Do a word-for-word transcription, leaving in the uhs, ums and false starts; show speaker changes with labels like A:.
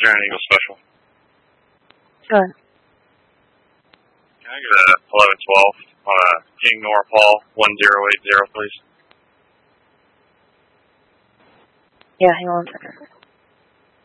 A: Grand Eagle Special.
B: Go ahead.
A: Can I get a eleven twelve on a King Norpal one zero eight zero, please?
B: Yeah, hang on a second.